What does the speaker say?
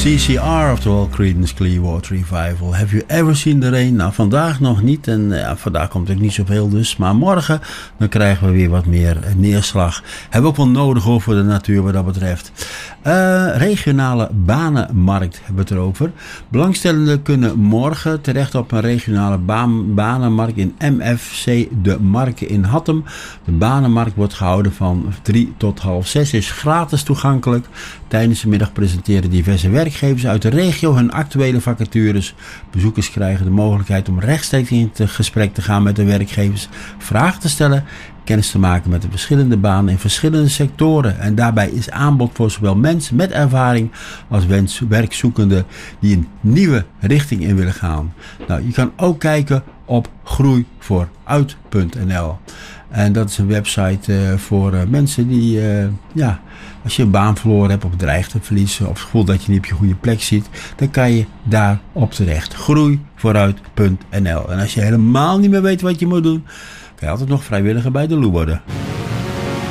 CCR, oftewel Creedence Clearwater Revival. Have you ever seen the rain? Nou, vandaag nog niet. En vandaag komt er niet zoveel dus. Maar morgen, dan krijgen we weer wat meer neerslag. Hebben we ook wel nodig hoor, voor de natuur wat dat betreft. Regionale banenmarkt hebben we het erover. Belangstellenden kunnen morgen terecht op een regionale banenmarkt in MFC De Marken in Hattem. De banenmarkt wordt gehouden van 3 tot half 6. Is gratis toegankelijk. Tijdens de middag presenteren diverse werkgevers uit de regio hun actuele vacatures. Bezoekers krijgen de mogelijkheid om rechtstreeks in het gesprek te gaan met de werkgevers, vragen te stellen, kennis te maken met de verschillende banen in verschillende sectoren. En daarbij is aanbod voor zowel mensen met ervaring als werkzoekenden die een nieuwe richting in willen gaan. Nou, je kan ook kijken op groeivooruit.nl. En dat is een website voor mensen die, als je een baan verloren hebt of dreigt te verliezen of voelt dat je niet op je goede plek zit, dan kan je daar op terecht. Groeivooruit.nl. En als je helemaal niet meer weet wat je moet doen, kan je altijd nog vrijwilliger bij de Lou worden.